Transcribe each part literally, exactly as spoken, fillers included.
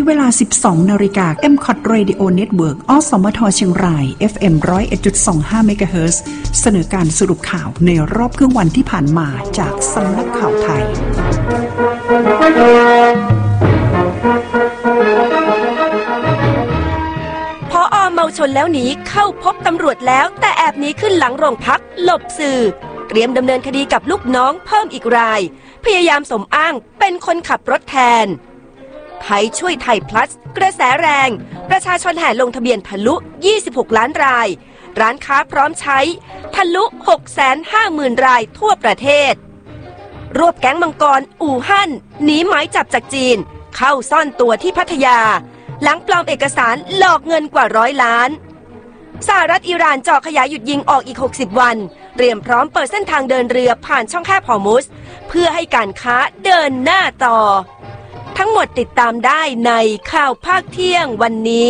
เวลา สิบสองนาฬิกา เอ็ม ซี โอ ที Radio Network อสมทเชียงราย เอฟ เอ็ม หนึ่งศูนย์เอ็ดจุดสองห้า เมกะเฮิรตซ์เสนอการสรุปข่าวในรอบครึ่งวันที่ผ่านมาจากสำนักข่าวไทยผอ.เมาชนแล้วหนีเข้าพบตำรวจแล้วแต่แอบหนีขึ้นหลังโรงพักหลบสื่อเตรียมดำเนินคดีกับลูกน้องเพิ่มอีกรายพยายามสมอ้างเป็นคนขับรถแทนไทยช่วยไทย plus กระแสแรงประชาชนแห่ลงทะเบียนทะลุยี่สิบหกล้านรายร้านค้าพร้อมใช้ทะลุ หกแสนห้าหมื่น รายทั่วประเทศรวบแก๊งมังกรอู่ฮั่นหนีหมายจับจากจีนเข้าซ่อนตัวที่พัทยาหลังปลอมเอกสารหลอกเงินกว่าร้อยล้านสหรัฐอิหร่านจ่อขยายหยุดยิงออกอีกหกสิบวันเตรียมพร้อมเปิดเส้นทางเดินเรือผ่านช่องแคบฮอร์มุสเพื่อให้การค้าเดินหน้าต่อทั้งหมดติดตามได้ในข่าวภาคเที่ยงวันนี้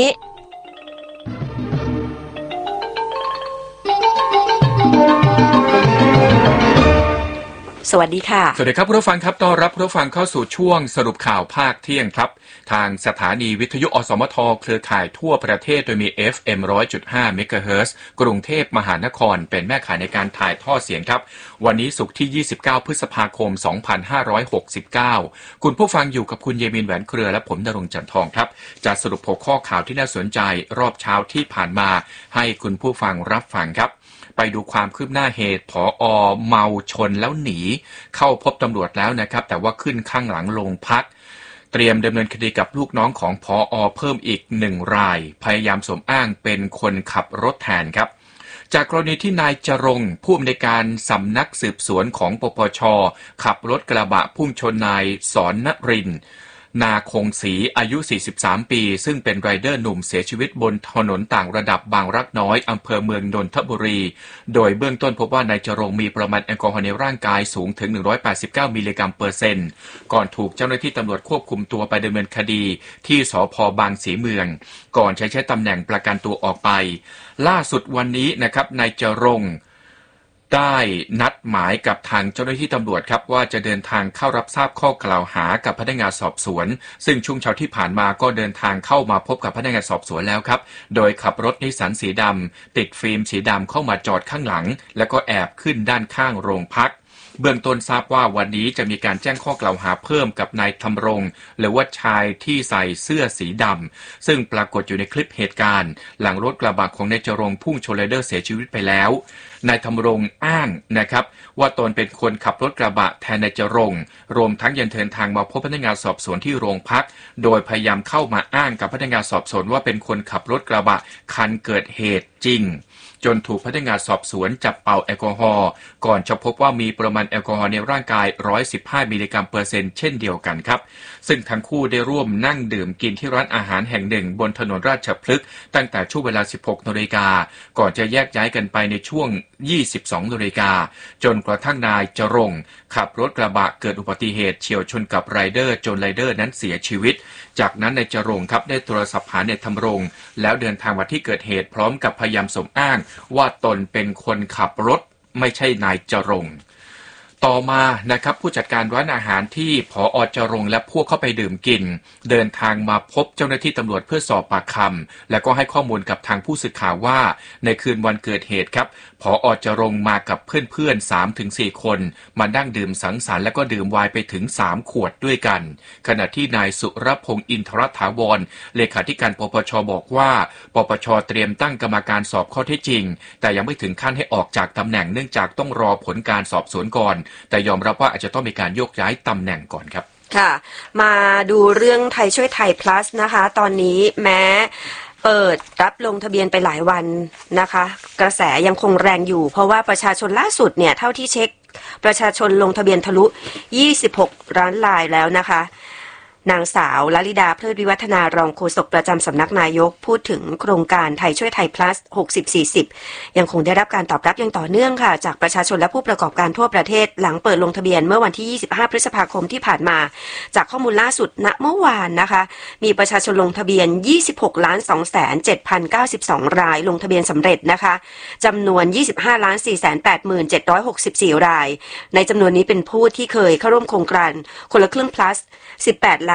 สวัสดีค่ะสวัสดีครับผู้ฟังครับต้อนรับผู้ฟังเข้าสู่ช่วงสรุปข่าวภาคเที่ยงครับทางสถานีวิทยุอสมทเครือข่ายทั่วประเทศโดยมี เอฟ เอ็ม หนึ่งศูนย์จุดห้า เมกะเฮิรตซ์กรุงเทพมหานครเป็นแม่ข่ายในการถ่ายทอดเสียงครับวันนี้ศุกร์ที่ยี่สิบเก้าพฤษภาคมสองพันห้าร้อยหกสิบเก้าคุณผู้ฟังอยู่กับคุณเยมินแหวนเครือและผมณรงค์จันทองครับจะสรุปหัวข้อข่าวที่น่าสนใจรอบเช้าที่ผ่านมาให้คุณผู้ฟังรับฟังครับไปดูความคืบหน้าเหตุผอ.เมาชนแล้วหนีเข้าพบตำรวจแล้วนะครับแต่ว่าขึ้นข้างหลังโรงพักเตรียมดำเนินคดีกับลูกน้องของผอ.เพิ่มอีกหนึ่งรายพยายามสวมอ้างเป็นคนขับรถแทนครับจากกรณีที่นายจรงค์ผู้อำนวยการสำนักสืบสวนของปปช.ขับรถกระบะพุ่งชนนายสอนนรินทร์นาคงศรีอายุสี่สิบสามปีซึ่งเป็นไรเดอร์หนุ่มเสียชีวิตบนถนนต่างระดับบางรักน้อยอำเภอเมืองนนทบุรีโดยเบื้องต้นพบว่านายจรงค์มีปริมาณแอลกอฮอล์ในร่างกายสูงถึงหนึ่งร้อยแปดสิบเก้ามิลลิกรัมเปอร์เซ็นต์ก่อนถูกเจ้าหน้าที่ตำรวจควบคุมตัวไปดำเนินคดีที่สภ.บางสีเมืองก่อนใช้ใช้ตำแหน่งประกันตัวออกไปล่าสุดวันนี้นะครับนายจรงค์ได้นัดหมายกับทางเจ้าหน้าที่ตำรวจครับว่าจะเดินทางเข้ารับทราบข้อกล่าวหากับพนักงานสอบสวนซึ่งช่วงเช้าที่ผ่านมาก็เดินทางเข้ามาพบกับพนักงานสอบสวนแล้วครับโดยขับรถนิสสันสีดำติดฟิล์มสีดำเข้ามาจอดข้างหลังแล้วก็แอบขึ้นด้านข้างโรงพักเบื้องต้นทราบว่าวันนี้จะมีการแจ้งข้อกล่าวหาเพิ่มกับนายธำรงหรือว่าชายที่ใส่เสื้อสีดำซึ่งปรากฏอยู่ในคลิปเหตุการณ์หลังรถกระบะของนายจรงค์พุ่งชนไรเดอร์เสียชีวิตไปแล้วนายธำรงอ้างนะครับว่าตนเป็นคนขับรถกระบะแทนนายจรงค์รวมทั้งยังเดินทางมาพบพนักงานสอบสวนที่โรงพักโดยพยายามเข้ามาอ้างกับพนักงานสอบสวนว่าเป็นคนขับรถกระบะคันเกิดเหตุจริงจนถูกพนักงานสอบสวนจับเป่าแอลกอฮอล์ก่อนจะพบว่ามีปริมาณแอลกอฮอล์ในร่างกายหนึ่งร้อยสิบห้ามิลลิกรัมเปอร์เซ็นต์เช่นเดียวกันครับซึ่งทั้งคู่ได้ร่วมนั่งดื่มกินที่ร้านอาหารแห่งหนึ่งบนถนนราชพฤกษ์ตั้งแต่ช่วงเวลา สิบหกนาฬิกาก่อนจะแยกย้ายกันไปในช่วง ยี่สิบสองนาฬิกาจนกระทั่งนายจรงค์ขับรถกระบะเกิดอุบัติเหตุเฉี่ยวชนกับไรเดอร์จนไรเดอร์นั้นเสียชีวิตจากนั้นนายจรงค์ครับได้โทรศัพท์หานายธำรงแล้วเดินทางมาที่เกิดเหตุพร้อมกับพยายามสมอ้างว่าตนเป็นคนขับรถไม่ใช่นายจรงค์ต่อมานะครับผู้จัดการร้านอาหารที่ผอ.จรงค์และพวกเข้าไปดื่มกินเดินทางมาพบเจ้าหน้าที่ตำรวจเพื่อสอบปากคำและก็ให้ข้อมูลกับทางผู้สื่อข่าวว่าในคืนวันเกิดเหตุครับผอ.จรงค์มากับเพื่อนๆ สามถึงสี่ คนมานั่งดื่มสังสรรค์และก็ดื่มไวน์ไปถึงสามขวดด้วยกันขณะที่นายสุรพงษ์อินทรถาวรเลขาธิการปปช.บอกว่าปปช.เตรียมตั้งกรรมการสอบข้อเท็จจริงแต่ยังไม่ถึงขั้นให้ออกจากตำแหน่งเนื่องจากต้องรอผลการสอบสวนก่อนแต่ยอมรับว่าอาจจะต้องมีการโยกย้ายตำแหน่งก่อนครับค่ะมาดูเรื่องไทยช่วยไทย plus นะคะตอนนี้แม้เปิดรับลงทะเบียนไปหลายวันนะคะกระแสยังคงแรงอยู่เพราะว่าประชาชนล่าสุดเนี่ยเท่าที่เช็คประชาชนลงทะเบียนทะลุยี่สิบหกล้านรายแล้วนะคะนางสาวลลิดาเพลิดวิวัฒนารองโฆษกประจำสำนักนายกพูดถึงโครงการไทยช่วยไทย plus หกสิบ สี่สิบยังคงได้รับการตอบรับอย่างต่อเนื่องค่ะจากประชาชนและผู้ประกอบการทั่วประเทศหลังเปิดลงทะเบียนเมื่อวันที่ยี่สิบห้าพฤษภาคมที่ผ่านมาจากข้อมูลล่าสุดณเมื่อวานนะคะมีประชาชนลงทะเบียน ยี่สิบหกล้านสองแสนเจ็ดพันเก้าสิบสอง รายลงทะเบียนสำเร็จนะคะจำนวน ยี่สิบห้าล้านสี่แสนแปดหมื่นเจ็ดร้อยหกสิบสี่ รายในจำนวนนี้เป็นผู้ที่เคยเข้าร่วมโครงการคนละครึ่ง plus สิบแปดล้าน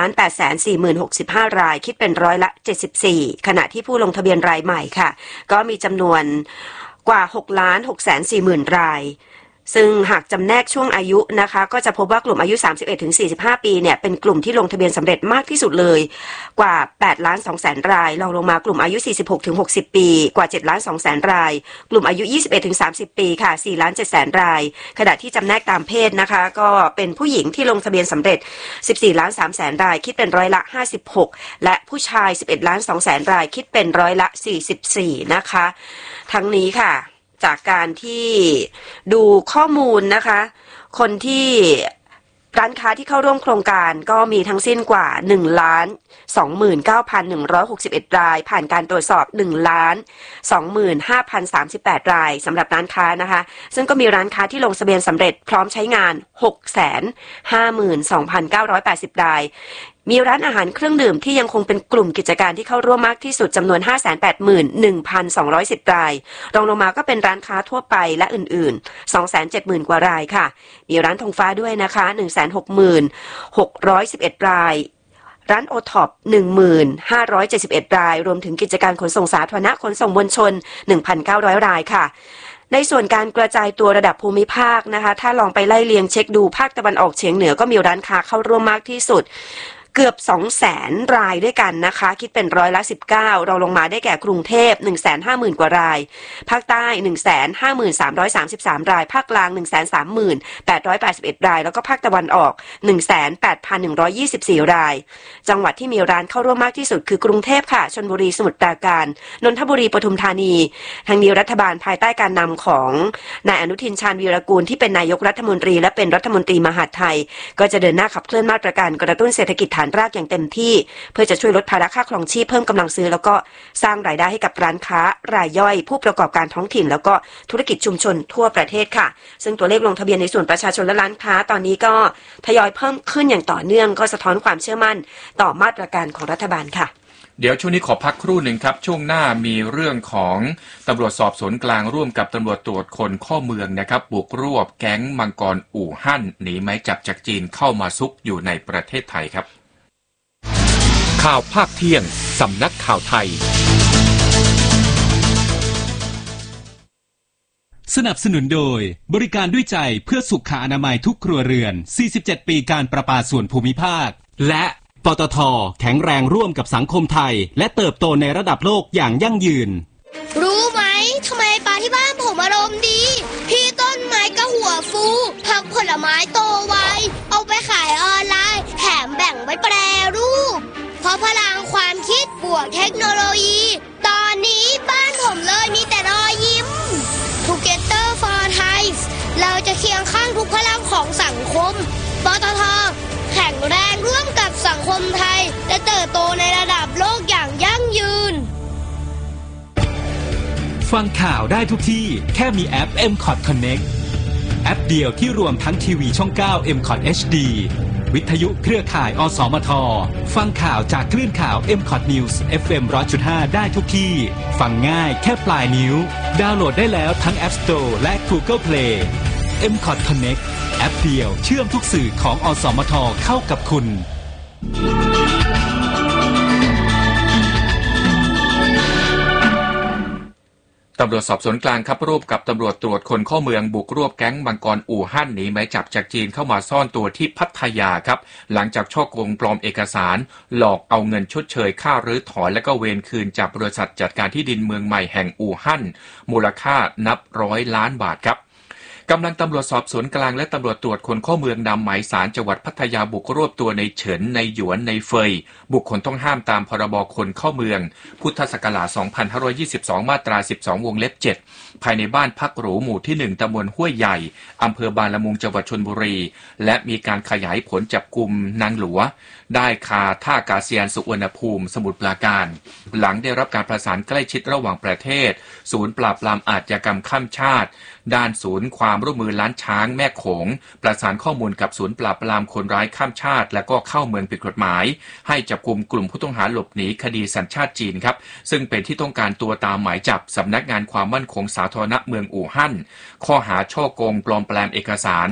ล้านแปดแสนสี่หมื่นหกสิบห้ารายคิดเป็นร้อยละเจ็ดสิบสี่ขณะที่ผู้ลงทะเบียนรายใหม่ค่ะก็มีจำนวนกว่าหกล้านหกแสนสี่หมื่นรายซึ่งหากจำแนกช่วงอายุนะคะก็จะพบว่ากลุ่มอายุ สามสิบเอ็ดถึงสี่สิบห้า ปีเนี่ยเป็นกลุ่มที่ลงทะเบียนสำเร็จมากที่สุดเลยกว่าแปดล้านสองแสนรายรองลงมากลุ่มอายุ สี่สิบหกถึงหกสิบ ปีกว่าเจ็ดล้านสองแสนรายกลุ่มอายุ ยี่สิบเอ็ดถึงสามสิบ ปีค่ะ สี่ล้านเจ็ดแสนรายขณะที่จำแนกตามเพศนะคะก็เป็นผู้หญิงที่ลงทะเบียนสำเร็จ สิบสี่ล้านสามแสนรายคิดเป็นร้อยละห้าสิบหกและผู้ชาย สิบเอ็ดล้านสองแสนรายคิดเป็นร้อยละสี่สิบสี่นะคะทั้งนี้ค่ะจากการที่ดูข้อมูลนะคะคนที่ร้านค้าที่เข้าร่วมโครงการก็มีทั้งสิ้นกว่า หนึ่งล้าน สองหมื่นเก้าพันหนึ่งร้อยหกสิบเอ็ด รายผ่านการตรวจสอบ หนึ่งล้าน สองหมื่นห้าพันสามสิบแปด รายสำหรับร้านค้านะคะซึ่งก็มีร้านค้าที่ลงทะเบียนสำเร็จพร้อมใช้งาน หกแสนห้าหมื่นสองพันเก้าร้อยแปดสิบ รายมีร้านอาหารเครื่องดื่มที่ยังคงเป็นกลุ่มกิจการที่เข้าร่วมมากที่สุดจำนวน ห้าแสนแปดหมื่นหนึ่งพันสองร้อยสิบ รายรองลงมาก็เป็นร้านค้าทั่วไปและอื่นๆ สองแสนเจ็ดหมื่น กว่ารายค่ะมีร้านธงฟ้าด้วยนะคะ หนึ่งแสนหกหมื่นหกร้อยสิบเอ็ด รายร้านโอท็อป หนึ่งหมื่นห้าร้อยเจ็ดสิบเอ็ด รายรวมถึงกิจการขนส่งสาธารณะขนส่งมวลชน หนึ่งพันเก้าร้อย รายค่ะในส่วนการกระจายตัวระดับภูมิภาคนะคะถ้าลองไปไล่เลียงเช็คดูภาคตะวันออกเฉียงเหนือก็มีร้านค้าเข้าร่วมมากที่สุดเกือบ สองแสน รายด้วยกันนะคะคิดเป็นร้อยละสิบเก้าเราลงมาได้แก่กรุงเทพ หนึ่งแสนห้าหมื่น กว่ารายภาคใต้ หนึ่งแสนห้าหมื่นสามร้อยสามสิบสาม รายภาคกลาง หนึ่งแสนสามหมื่นแปดร้อยแปดสิบเอ็ด รายแล้วก็ภาคตะวันออก หนึ่งแสนแปดพันหนึ่งร้อยยี่สิบสี่ รายจังหวัดที่มีร้านเข้าร่วมมากที่สุดคือกรุงเทพค่ะชลบุรีสมุทรปราการนนทบุรีปทุมธานีทางนี้รัฐบาลภายใต้การนำของนายอนุทินชาญวีรกูลที่เป็นนายกรัฐมนตรีและเป็นรัฐมนตรีมหาดไทยก็จะเดินหน้าขับเคลื่อนมาตรการกระตุ้นเศรษฐกิจฐานรากอย่างเต็มที่เพื่อจะช่วยลดภาระค่าครองชีพเพิ่มกำลังซื้อแล้วก็สร้างรายได้ให้กับร้านค้ารายย่อยผู้ประกอบการท้องถิ่นแล้วก็ธุรกิจชุมชนทั่วประเทศค่ะซึ่งตัวเลขลงทะเบียนในส่วนประชาชนและร้านค้าตอนนี้ก็ทยอยเพิ่มขึ้นอย่างต่อเนื่องก็สะท้อนความเชื่อมั่นต่อมาตรการของรัฐบาลค่ะเดี๋ยวช่วงนี้ขอพักครู่หนึ่งครับช่วงหน้ามีเรื่องของตำรวจสอบสวนกลางร่วมกับตำรวจตรวจคนเข้าเมืองนะครับบุกรวบแก๊งมังกรอู่ฮั่นหนีหมายจับจากจีนเข้ามาซุกอยู่ในประเทศไทยครับข่าวภาคเที่ยงสำนักข่าวไทยสนับสนุนโดยบริการด้วยใจเพื่อสุขอนามัยทุกครัวเรือนสี่สิบเจ็ดปีการประปาส่วนภูมิภาคและปตท.แข็งแรงร่วมกับสังคมไทยและเติบโตในระดับโลกอย่างยั่งยืนรู้ไหมทำไมปลาที่บ้านผมอารมณ์ดีพี่ต้นไม้ก็หัวฟูผักผลไม้โตไวเอาไปขายออนไลน์แถมแบ่งไว้แปรรูปเพราะพลังความคิดบวกเทคโนโลยีตอนนี้บ้านผมเลยมีแต่รอยยิ้ม Together for Thai เราจะเคียงข้างทุกพลังของสังคมปตท.แข็งแรงร่วมกับสังคมไทยและเติบโตในระดับโลกอย่างยั่งยืนฟังข่าวได้ทุกที่แค่มีแอป เอ็ม คอท Connect แอปเดียวที่รวมทั้งทีวีช่อง เก้า เอ็ม คอท เอช ดี วิทยุเครือข่ายอสมทฟังข่าวจากคลื่นข่าว เอ็ม คอท News เอฟ เอ็ม หนึ่งร้อยจุดห้า ได้ทุกที่ฟังง่ายแค่ปลายนิ้วดาวน์โหลดได้แล้วทั้ง App Store และ Google Play เอ็ม คอท Connect แอปเดียวเชื่อมทุกสื่อของอสมทเข้ากับคุณตำรวจสอบสวนกลางครับร่วมกับตำรวจตรวจคนเข้าเมืองบุกรวบแก๊งมังกรอู่ฮั่นหนีหมายจับจากจีนเข้ามาซ่อนตัวที่พัทยาครับหลังจากช่อโกงปลอมเอกสารหลอกเอาเงินชดเชยค่ารื้อถอนและก็เวรคืนจากบริษัทจัดการที่ดินเมืองใหม่แห่งอู่ฮั่นมูลค่านับร้อยล้านบาทครับกำลังตำรวจสอบสวนกลางและตำรวจตรวจคนเข้าเมืองนำหมายสารจังหวัดพัทยาบุกรวบตัวในเฉินในหยวนในเฟยบุคคลต้องห้ามตามพรบคนเข้าเมืองพุทธศักราชสองพันห้าร้อยยี่สิบสองมาตราสิบสองวงเล็บเจ็ดภายในบ้านพักหรูหมู่ที่หนึ่งตำบลห้วยใหญ่อำเภอบางละมุงจังหวัดชลบุรีและมีการขยายผลจับกุมนางหลัวได้คาท่าอากาศยานสุวรรณภูมิสมุทรปราการหลังได้รับการประสานใกล้ชิดระหว่างประเทศศูนย์ปราบปรามอาชญากรรมข้ามชาติด้านศูนย์ความร่วมมือล้านช้างแม่โขงประสานข้อมูลกับศูนย์ปราบปรามคนร้ายข้ามชาติและก็เข้าเมืองผิดกฎหมายให้จับกุมกลุ่มผู้ต้องหาหลบหนีคดีสัญชาติจีนครับซึ่งเป็นที่ต้องการตัวตามหมายจับสำนักงานความมั่นคงสาธารณะเมืองอู่ฮั่นข้อหาช่อโกงปลอมแปลงเอกสาร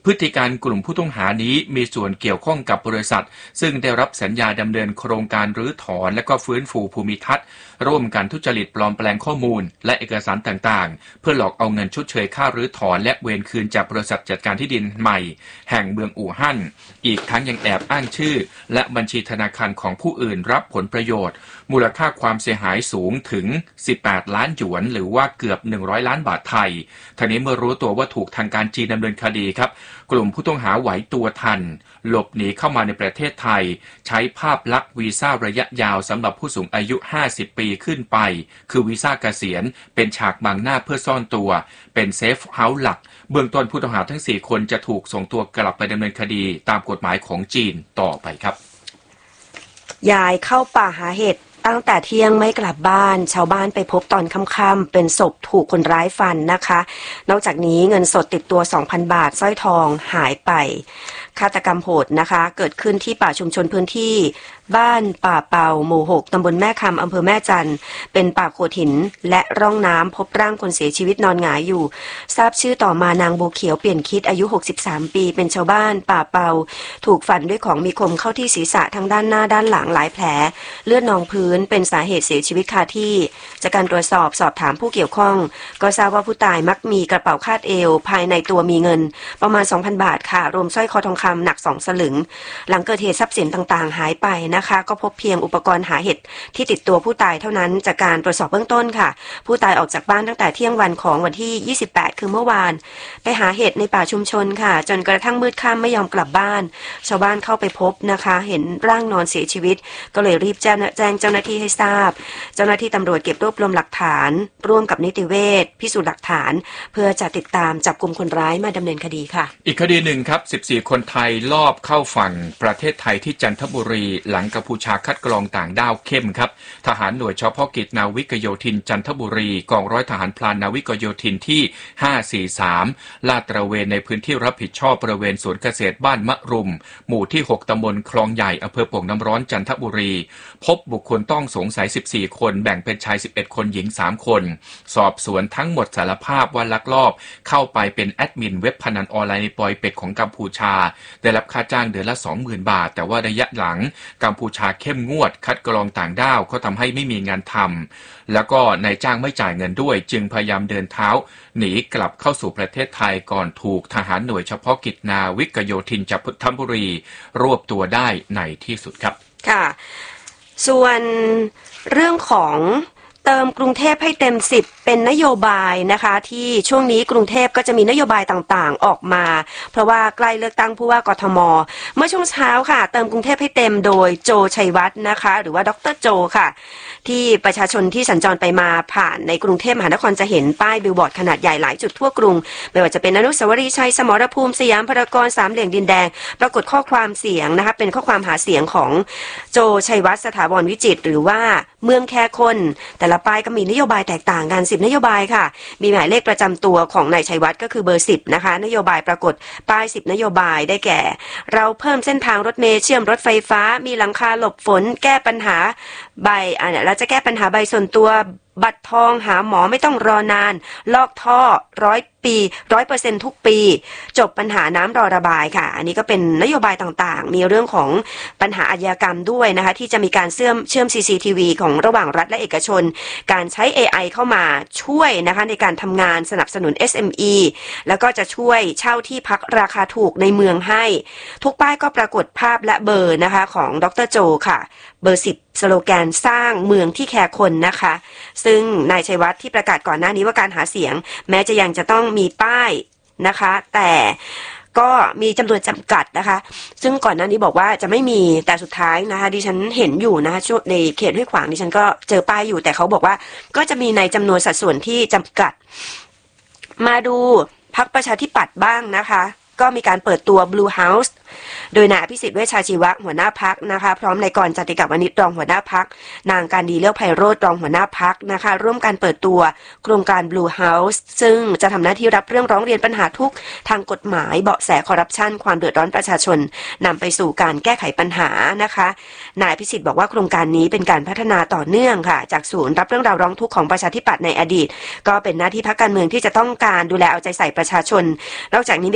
พฤติการกลุ่มผู้ต้องหานี้มีส่วนเกี่ยวข้องกับบริษัทซึ่งได้รับสัญญาดำเนินโครงการรื้อถอนและก็ฟื้นฟูภูมิทัศน์ร่วมกันทุจริตปลอมแปลงข้อมูลและเอกสารต่างๆเพื่อหลอกเอาเงินชดเชยค่ารื้อถอนและเวรคืนจากบริษัทจัดการที่ดินใหม่แห่งเมืองอู่ฮั่นอีกทั้งยังแอบอ้างชื่อและบัญชีธนาคารของผู้อื่นรับผลประโยชน์มูลค่าความเสียหายสูงถึงสิบแปดล้านหยวนหรือว่าเกือบหนึ่งร้อยล้านบาทไทยทีนี้เมื่อรู้ตัวว่าถูกทางการจีนดำเนินคดีครับกลุ่มผู้ต้องหาไหวตัวทันหลบหนีเข้ามาในประเทศไทยใช้ภาพลักษณ์วีซ่าระยะยาวสำหรับผู้สูงอายุห้าสิบปีขึ้นไปคือวีซ่าเกษียณเป็นฉากบังหน้าเพื่อซ่อนตัวเป็นเซฟเฮาส์หลักเบื้องต้นผู้ต้องหาทั้งสี่คนจะถูกส่งตัวกลับไปดำเนินคดีตามกฎหมายของจีนต่อไปครับยายเข้าป่าหาเห็ดตั้งแต่เที่ยงไม่กลับบ้านชาวบ้านไปพบตอนค่ำๆเป็นศพถูกคนร้ายฟันนะคะนอกจากนี้เงินสดติดตัว สองพัน บาทสร้อยทองหายไปฆาตกรรมโหดนะคะเกิดขึ้นที่ป่าชุมชนพื้นที่บ้านป่าเป่าหมู่หกตำบลแม่คำอำเภอแม่จันทร์เป็นป่าโขดหินและร่องน้ำพบร่างคนเสียชีวิตนอนหงายอยู่ทราบชื่อต่อมานางบัวเขียวเปลี่ยนคิดอายุหกสิบสามปีเป็นชาวบ้านป่าเป่าถูกฟันด้วยของมีคมเข้าที่ศีรษะทั้งด้านหน้าด้านหลังหลายแผลเลือดนองพื้นเป็นสาเหตุเสียชีวิตคาที่จากการตรวจสอบสอบถามผู้เกี่ยวข้องก็ทราบว่าผู้ตายมักมีกระเป๋าคาดเอวภายในตัวมีเงินประมาณ สองพัน บาทค่ะรวมสร้อยคอทองคำหนักสองสลึงหลังเกิดเหตุทรัพย์สินต่างๆหายไปนะคะก็พบเพียงอุปกรณ์หาเห็ดที่ติดตัวผู้ตายเท่านั้นจากการตรวจสอบเบื้องต้นค่ะผู้ตายออกจากบ้านตั้งแต่เที่ยงวันของวันที่ยี่สิบแปดคือเมื่อวานไปหาเห็ดในป่าชุมชนค่ะจนกระทั่งมืดค่ำไม่ยอมกลับบ้านชาวบ้านเข้าไปพบนะคะเห็นร่างนอนเสียชีวิตก็เลยรีบแจ้งแจ้งเจ้าหน้าที่ให้ทราบเจ้าหน้าที่ตำรวจเก็บรวบรวมหลักฐานร่วมกับนิติเวชพิสูจน์หลักฐานเพื่อจะติดตามจับกุมคนร้ายมาดำเนินคดีค่ะอีกคดีหนึ่งครับสิบสี่คนไทยลอบเข้าฝั่งประเทศไทยที่จันทบุรีหลังกัมพูชาคัดกรองต่างด้าวเข้มครับทหารหน่วยเฉพาะกิจนาวิกโยธินจันทบุรีกองร้อยทหารพลานนาวิกโยธินที่ห้าสี่สามลาดตระเวนในพื้นที่รับผิดชอบบริเวณสวนเกษตรบ้านมะรุมหมู่ที่หกตำบลคลองใหญ่อำเภอโป่งน้ำร้อนจันทบุรีพบบุคคลต้องสงสัยสิบสี่คนแบ่งเป็นชายสิบเอ็ดคนหญิงสามคนสอบสวนทั้งหมดสารภาพว่าลักลอบเข้าไปเป็นแอดมินเว็บพนันออนไลน์ในปอยเป็ดของกัมพูชาได้รับค่าจ้างเดือนละ สองหมื่น บาทแต่ว่าระยะหลังกัมพูชาเข้มงวดคัดกรองต่างด้าวก็ทำให้ไม่มีงานทำแล้วก็นายจ้างไม่จ่ายเงินด้วยจึงพยายามเดินเท้าหนีกลับเข้าสู่ประเทศไทยก่อนถูกทหารหน่วยเฉพาะกิจนาวิกโยธินจันทบุรีรวบตัวได้ในที่สุดครับค่ะส่วนเรื่องของเติมกรุงเทพให้เต็มสิบเป็นนโยบายนะคะที่ช่วงนี้กรุงเทพก็จะมีนโยบายต่างๆออกมาเพราะว่าใกล้เลือกตั้งผู้ว่ากทมเมื่อช่วงเช้าค่ะเติมกรุงเทพให้เต็มโดยโจชัยวัฒน์นะคะหรือว่าดร.โจค่ะที่ประชาชนที่สัญจรไปมาผ่านในกรุงเทพมหานครจะเห็นป้ายบิลบอร์ดขนาดใหญ่หลายจุดทั่วกรุงไม่ว่าจะเป็นอนุสาวรีย์ชัยสมรภูมิสยามพารากอนสามเหลี่ยมดินแดงปรากฏข้อความเสียงนะคะเป็นข้อความหาเสียงของโจชัยวัฒน์สถาบรวิจิตรหรือว่าเมืองแค่คนแต่ละป้ายก็มีนโยบายแตกต่างกันสิบนโยบายค่ะมีหมายเลขประจำตัวของนายชัยวัฒน์ก็คือเบอร์สิบนะคะนโยบายปรากฏป้ายสิบนโยบายได้แก่เราเพิ่มเส้นทางรถเมล์เชื่อมรถไฟฟ้ามีหลังคาหลบฝนแก้ปัญหาใบอ่ะเนี่ยเราจะแก้ปัญหาใบส่วนตัวบัตรทองหาหมอไม่ต้องรอนานลอกท่อร้อยปีร้อยเปอร์เซ็นทุกปีจบปัญหาน้ำรอระบายค่ะอันนี้ก็เป็นนโยบายต่างๆมีเรื่องของปัญหาอาชญากรรมด้วยนะคะที่จะมีการเชื่อมเชื่อม ซี ซี ที วี ของระหว่างรัฐและเอกชนการใช้ เอ ไอ เข้ามาช่วยนะคะในการทำงานสนับสนุน เอส เอ็ม อี แล้วก็จะช่วยเช่าที่พักราคาถูกในเมืองให้ทุกป้ายก็ปรากฏภาพและเบอร์นะคะของดร.โจค่ะเบอร์สิบสโลแกนสร้างเมืองที่แคร์คนนะคะซึ่งนายชัยวัฒน์ที่ประกาศก่อนหน้านี้ว่าการหาเสียงแม้จะยังจะต้องมีป้ายนะคะแต่ก็มีจำนวนจำกัดนะคะซึ่งก่อนหน้านี้บอกว่าจะไม่มีแต่สุดท้ายนะคะดิฉันเห็นอยู่นะคะในเขตห้วยขวางดิฉันก็เจอป้ายอยู่แต่เขาบอกว่าก็จะมีในจำนวนสัดส่วนที่จำกัดมาดูพรรคประชาธิปัตย์บ้างนะคะก็มีการเปิดตัว Blue House โดยนายอภิสิทธิ์เวชชาชีวะหัวหน้าพรรคนะคะพร้อมนายกรจติกาวณิชรองหัวหน้าพรรคนางการดีเลี้ยวไพโรจน์รองหัวหน้าพรรคนะคะร่วมการเปิดตัวโครงการ Blue House ซึ่งจะทำหน้าที่รับเรื่องร้องเรียนปัญหาทุกทางกฎหมายเบาะแสคอร์รัปชันความเดือดร้อนประชาชนนำไปสู่การแก้ไขปัญหานะคะนายอภิสิทธิ์บอกว่าโครงการนี้เป็นการพัฒนาต่อเนื่องค่ะจากศูนย์รับเรื่องราวร้องทุกข์ของประชาธิปัตย์ในอดีตก็เป็นหน้าที่พรรคการเมืองที่จะต้องการดูแลเอาใจใส่ประชาชนนอกจากนี้มีการพัฒนา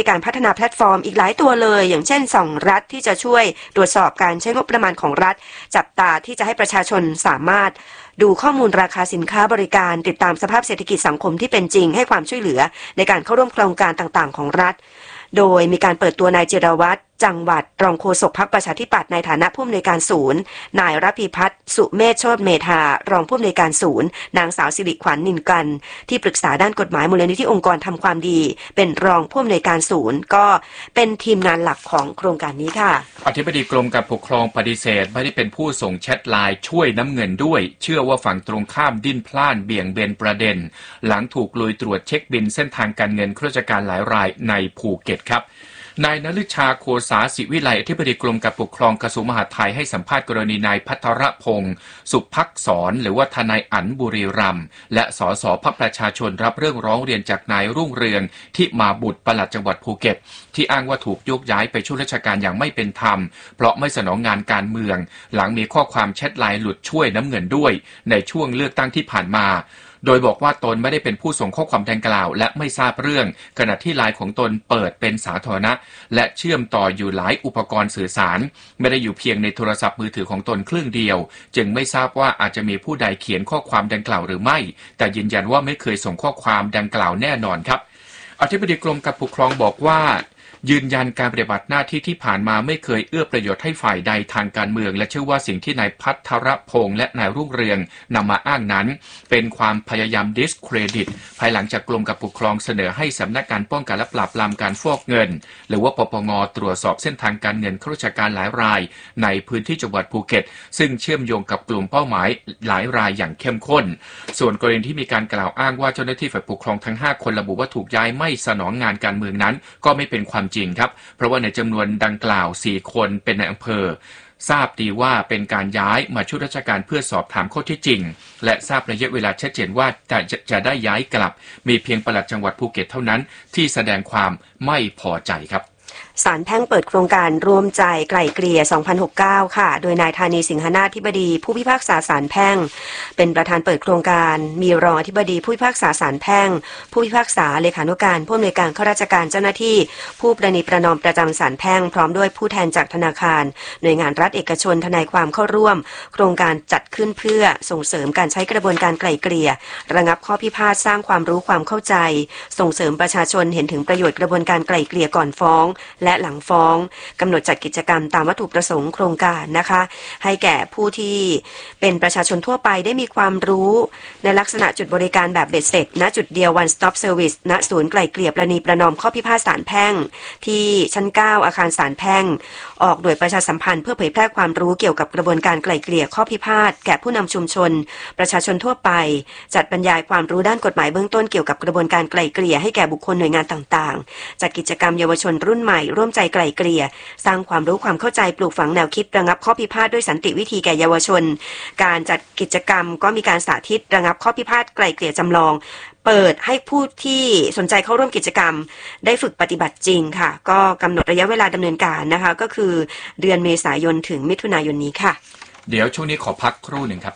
นาแพลตฟอร์มอีกหลายตัวเลยอย่างเช่นส่องรัฐที่จะช่วยตรวจสอบการใช้งบประมาณของรัฐจับตาที่จะให้ประชาชนสามารถดูข้อมูลราคาสินค้าบริการติดตามสภาพเศรษฐกิจสังคมที่เป็นจริงให้ความช่วยเหลือในการเข้าร่วมโครงการต่างๆของรัฐโดยมีการเปิดตัวนายจิรวัตรจังหวัดรองโฆษกพรรคประชาธิปัตย์ในฐานะผู้อำนวยการศูนย์นายรพีพัฒน์สุเมธโชติเมธารองผู้อำนวยการศูนย์นางสาวสิริขวัญนินกันที่ปรึกษาด้านกฎหมายมูลนิธิองค์กรทำความดีเป็นรองผู้อำนวยการศูนย์ก็เป็นทีมงานหลักของโครงการนี้ค่ะอธิบดีกรมการปกครองปฏิเสธไม่ได้เป็นผู้ส่งแชทไลน์ช่วยน้ำเงินด้วยเชื่อว่าฝั่งตรงข้ามดิ้นพล่านเบี่ยงเบนประเด็นหลังถูกลุยตรวจเช็คบินเส้นทางการเงินข้าราชการหลายรายในภูเก็ตครับนายณฤชาโคสาศิวิไลอธิบดีกรมการปกครองกระทรวงมหาดไทยให้สัมภาษณ์กรณีนายพัทรพงศ์สุภักษรหรือว่าทนายอั๋นบุรีรัมย์และสสพรรคประชาชนรับเรื่องร้องเรียนจากนายรุ่งเรืองที่มาบุตรปลัดจังหวัดภูเก็ตที่อ้างว่าถูกโยกย้ายไปช่วยราชการอย่างไม่เป็นธรรมเพราะไม่สนองงานการเมืองหลังมีข้อความแชทไลน์หลุดช่วยน้ำเงินด้วยในช่วงเลือกตั้งที่ผ่านมาโดยบอกว่าตนไม่ได้เป็นผู้ส่งข้อความดังกล่าวและไม่ทราบเรื่องขณะที่ไลน์ของตนเปิดเป็นสาธารณะและเชื่อมต่ออยู่หลายอุปกรณ์สื่อสารไม่ได้อยู่เพียงในโทรศัพท์มือถือของตนเครื่องเดียวจึงไม่ทราบว่าอาจจะมีผู้ใดเขียนข้อความดังกล่าวหรือไม่แต่ยืนยันว่าไม่เคยส่งข้อความดังกล่าวแน่นอนครับอธิบดีกรมการปกครองบอกว่ายืนยันการปฏิบัติหน้าที่ที่ผ่านมาไม่เคยเอื้อประโยชน์ให้ฝ่ายใดทางการเมืองและเชื่อว่าสิ่งที่นายพัทรพงษ์และนายรุ่งเรืองนำมาอ้างนั้นเป็นความพยายามดิสเครดิตภายหลังจากกรมการปกครองเสนอให้สำนักงานป้องกันและปราบปรามการฟอกเงินหรือว่าปปงตรวจสอบเส้นทางการเงินข้าราชการหลายรายในพื้นที่จังหวัดภูเก็ตซึ่งเชื่อมโยงกับกลุ่มเป้าหมายหลายรายอย่างเข้มข้นส่วนกรณีที่มีการกล่าวอ้างว่าเจ้าหน้าที่ฝ่ายปกครองทั้งห้าคนระบุว่าถูกย้ายไม่สนองงานการเมืองนั้นก็ไม่เป็นความจริงครับเพราะว่าในจำนวนดังกล่าวสี่คนเป็นในอำเภอทราบดีว่าเป็นการย้ายมาช่วยราชการเพื่อสอบถามข้อเท็จจริงและทราบระยะเวลาชัดเจนว่าจะจะได้ย้ายกลับมีเพียงปลัดจังหวัดภูเก็ตเท่านั้นที่แสดงความไม่พอใจครับศาลแพ่งเปิดโครงการร่วมใจไกล่เกลี่ย สองพันหกสิบเก้า ค่ะโดยนายธานีสิงหนาธิบดีผู้พิพากษาศาลแพ่งเป็นประธานเปิดโครงการมีรองอธิบดีผู้พิพากษาศาลแพ่งผู้พิพากษาเลขานุการผู้อำนวยการข้าราชการเจ้าหน้าที่ผู้ประนีประนอมประจำศาลแพ่งพร้อมด้วยผู้แทนจากธนาคารหน่วยงานรัฐเอกชนทนายความเข้าร่วมโครงการจัดขึ้นเพื่อส่งเสริมการใช้กระบวนการไกล่เกลี่ยระงับข้อพิพาทสร้างความรู้ความเข้าใจส่งเสริมประชาชนเห็นถึงประโยชน์กระบวนการไกล่เกลี่ยก่อนฟ้องและหลังฟ้องกำหนดจัดกิจกรรมตามวัตถุประสงค์โครงการนะคะให้แก่ผู้ที่เป็นประชาชนทั่วไปได้มีความรู้ในลักษณะจุดบริการแบบเบ็ดเสร็จณจุดเดียว one stop service ณศูนย์ไกล่เกลี่ยประนีประนอมข้อพิพาทศาลแพ่งที่ชั้นเก้าอาคารศาลแพ่งออกโดยประชาสัมพันธ์เพื่อเผยแพร่ความรู้เกี่ยวกับกระบวนการไกล่เกลี่ยข้อพิพาทแก่ผู้นำชุมชนประชาชนทั่วไปจัดบรรยายความรู้ด้านกฎหมายเบื้องต้นเกี่ยวกับกระบวนการไกล่เกลี่ยให้แก่บุคคลหน่วยงานต่างๆจัดกิจกรรมเยาวชนรุ่นใหม่ร่วมใจไกล่เกลี่ยสร้างความรู้ความเข้าใจปลูกฝังแนวคิดระงับข้อพิพาทด้วยสันติวิธีแก่เยาวชนการจัดกิจกรรมก็มีการสาธิตระงับข้อพิพาทไกล่เกลี่ยจำลองเปิดให้ผู้ที่สนใจเข้าร่วมกิจกรรมได้ฝึกปฏิบัติจริงค่ะก็กำหนดระยะเวลาดำเนินการนะคะก็คือเดือนเมษายนถึงมิถุนายนนี้ค่ะเดี๋ยวช่วงนี้ขอพักครู่หนึ่งครับ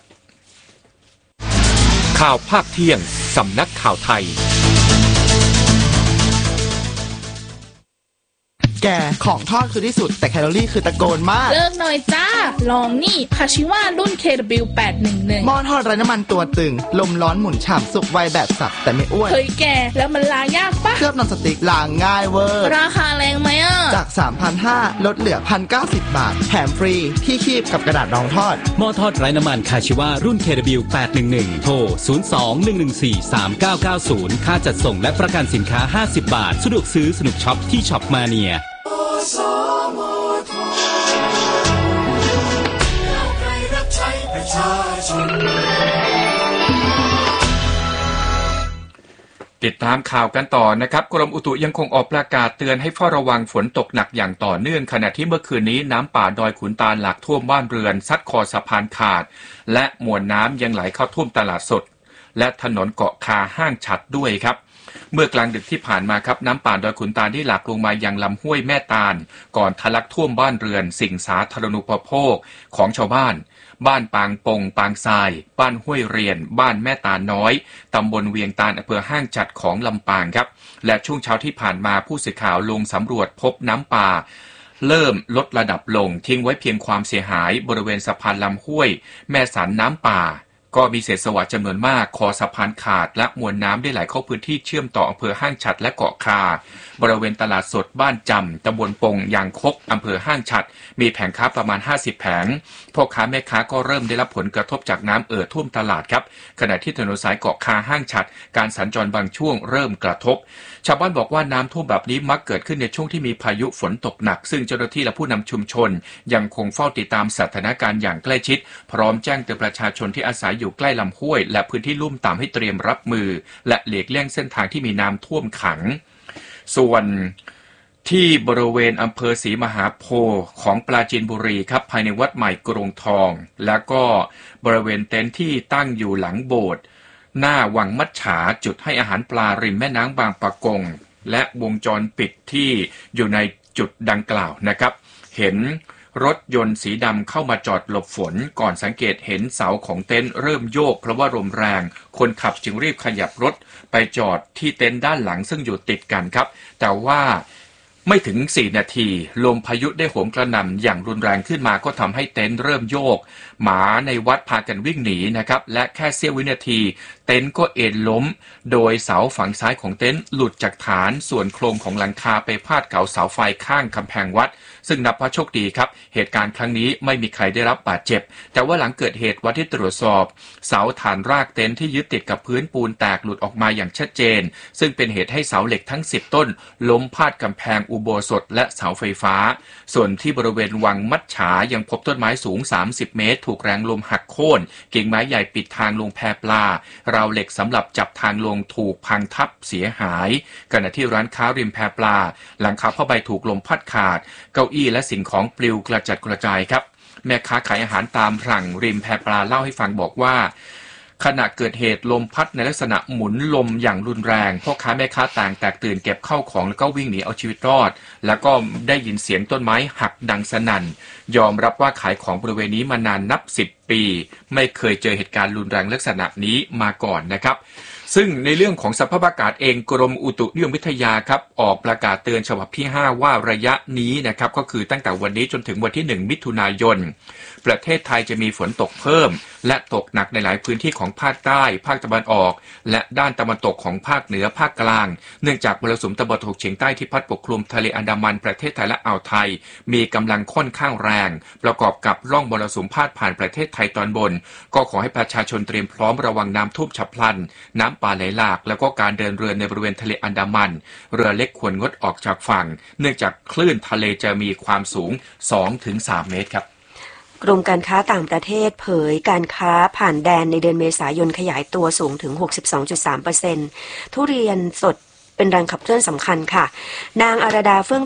ข่าวภาคเที่ยงสำนักข่าวไทยแกของทอดคือที่สุดแต่แคลอรี่คือตะโกนมากเลิกหน่อยจ้าลองนี่คาชิว่ารุ่น เค ดับเบิลยู แปดหนึ่งหนึ่งหม้อทอดไร้น้ำมันตัวตึงลมร้อนหมุนฉ่ำสุกไวแบบสับแต่ไม่อ้วนเฮ้ยแกแล้วมันล้างยากปะเคลือบนอนสติ๊กล้างง่ายเวอร์ราคาแรงไหมอ่ะจาก สามพันห้าร้อย ลดเหลือ หนึ่งพันเก้าสิบ บาทแถมฟรีที่คีบกับกระดาษรองทอดหม้อทอดไร้น้ำมันคาชิว่ารุ่น เค ดับเบิลยู แปดหนึ่งหนึ่ง โทรศูนย์ สอง หนึ่ง หนึ่ง สี่ สาม เก้า เก้า ศูนย์ค่าจัดส่งและประกันสินค้าห้าสิบบาทสะดวกซื้อสนุกช็อปที่ช็อปมาเนียติดตามข่าวกันต่อนะครับกรมอุตุยังคงออกประกาศเตือนให้เฝ้าระวังฝนตกหนักอย่างต่อเนื่องขณะที่เมื่อคืนนี้น้ำป่าดอยขุนตาลหลากท่วมบ้านเรือนซัดคอสะพานขาดและมวลน้ำยังไหลเข้าท่วมตลาดสดและถนนเกาะคาห้างฉัดด้วยครับเมื่อกลางดึกที่ผ่านมาครับน้ำป่าดอยขุนตาลได้หลากลงมายังลำห้วยแม่ตาลก่อนทะลักท่วมบ้านเรือนสิ่งสาธารณูปโภคของชาวบ้านบ้านปางปงปางทรายบ้านห้วยเรียนบ้านแม่ตาลน้อยตำบลเวียงตาลอำเภอห้างจัดของลำปางครับและช่วงเช้าที่ผ่านมาผู้สื่อข่าวลงสำรวจพบน้ำป่าเริ่มลดระดับลงทิ้งไว้เพียงความเสียหายบริเวณสะพานลำห้วยแม่สันน้ำป่าก็มีเศษสวะจำนวนมากคอสะพานขาดและมวลน้ำได้ไหลเข้าพื้นที่เชื่อมต่ออำเภอห้างฉัตรและเกาะคาบริเวณตลาดสดบ้านจำตำบลปงยางคกอำเภอห้างฉัตรมีแผงค้าประมาณห้าสิบแผงพ่อค้าแม่ค้าก็เริ่มได้รับผลกระทบจากน้ำเอ่อท่วมตลาดครับขณะที่ถนนสายเกาะคาห้างฉัตรการสัญจรบางช่วงเริ่มกระทบชาวบ้านบอกว่าน้ำท่วมแบบนี้มักเกิดขึ้นในช่วงที่มีพายุฝนตกหนักซึ่งเจ้าหน้าที่และผู้นำชุมชนยังคงเฝ้าติดตามสถานการณ์อย่างใกล้ชิดพร้อมแจ้งเตือนประชาชนที่อาศัยอยู่ใกล้ลำห้วยและพื้นที่ลุ่มต่ำให้เตรียมรับมือและหลีกเลี่ยงเส้นทางที่มีน้ำท่วมขังส่วนที่บริเวณอำเภอศรีมหาโพธิ์ของปราจีนบุรีครับภายในวัดใหม่กรุงทองแล้วก็บริเวณเต็นท์ที่ตั้งอยู่หลังโบสถ์หน้าวังมัจฉาจุดให้อาหารปลาริมแม่น้ำบางปะกงและวงจรปิดที่อยู่ในจุดดังกล่าวนะครับเห็นรถยนต์สีดำเข้ามาจอดหลบฝนก่อนสังเกตเห็นเสาของเต็นท์เริ่มโยกเพราะว่าลมแรงคนขับจึงรีบขยับรถไปจอดที่เต็นท์ด้านหลังซึ่งอยู่ติดกันครับแต่ว่าไม่ถึงสี่นาทีลมพายุได้โหมกระหน่ำอย่างรุนแรงขึ้นมาก็ทำให้เต็นท์เริ่มโยกหมาในวัดพากันวิ่งหนีนะครับและแค่เสี้ยววินาทีเต็นท์ก็เอ็นล้มโดยเสาฝั่งซ้ายของเต็นท์หลุดจากฐานส่วนโครงของหลังคาไปพาดเสาเสาไฟข้างกำแพงวัดซึ่งนับว่าโชคดีครับเหตุการณ์ครั้งนี้ไม่มีใครได้รับบาดเจ็บแต่ว่าหลังเกิดเหตุวัดที่ตรวจสอบเสาฐานรากเต็นท์ที่ยึดติดกับพื้นปูนแตกหลุดออกมาอย่างชัดเจนซึ่งเป็นเหตุให้เสาเหล็กทั้งสิบต้นล้มพาดกำแพงอุโบสถและเสาไฟฟ้าส่วนที่บริเวณวังมัจฉายังพบต้นไม้สูงสามสิบเมตรถูกแรงลมหักโค่นกิ่งไม้ใหญ่ปิดทางลงแพปลาราวเหล็กสำหรับจับทางลงถูกพังทับเสียหายขณะที่ร้านค้าริมแพปลาหลังคาผ้าใบถูกลมพัดขาดเก้าอี้และสิ่งของปลิวกระจัดกระจายครับแม่ค้าขายอาหารตามสั่งริมแพปลาเล่าให้ฟังบอกว่าขณะเกิดเหตุลมพัดในลักษณะหมุนลมอย่างรุนแรงพ่อค้าแม่ค้าต่างแตกตื่นเก็บเข้าของแล้วก็วิ่งหนีเอาชีวิตรอดแล้วก็ได้ยินเสียงต้นไม้หักดังสนั่นยอมรับว่าขายของบริเวณนี้มานานนับสิบปีไม่เคยเจอเหตุการณ์รุนแรงลักษณะนี้มาก่อนนะครับซึ่งในเรื่องของสภาพอากาศเองกรมอุตุนิยมวิทยาครับออกประกาศเตือนฉบับที่ห้าว่าระยะนี้นะครับก็คือตั้งแต่วันนี้จนถึงวันที่หนึ่งมิถุนายนประเทศไทยจะมีฝนตกเพิ่มและตกหนักในหลายพื้นที่ของภาคใต้ภาคตะวันออกและด้านตะวันตกของภาคเหนือภาคกลางเนื่องจากมรสุมตะวันตกเฉียงใต้ที่พัดปกคลุมทะเลอันดามันประเทศไทยและอ่าวไทยมีกำลังค่อนข้างแรงประกอบกับร่องมรสุมพาดผ่านประเทศไทยตอนบนก็ขอให้ประชาชนเตรียมพร้อมระวังน้ำท่วมฉับพลันน้ำป่าไหลหลากแล้วก็การเดินเรือในบริเวณทะเลอันดามันเรือเล็กควรงดออกจากฝั่งเนื่องจากคลื่นทะเลจะมีความสูง สองถึงสาม เมตรครับกรมการค้าต่างประเทศเผยการค้าผ่านแดนในเดือนเมษายนขยายตัวสูงถึง หกสิบสองจุดสามเปอร์เซ็นต์ ทุเรียนสดเป็นแรงขับเคลื่อนสำคัญค่ะนางอารดาเฟื่อง